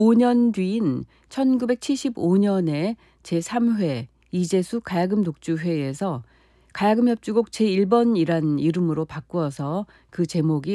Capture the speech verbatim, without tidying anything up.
오 년 뒤인 천구백칠십오 년에 제삼 회 이재수 가야금 독주회에서 가야금 협주곡 제일 번이란 이름으로 바꾸어서 그 제목이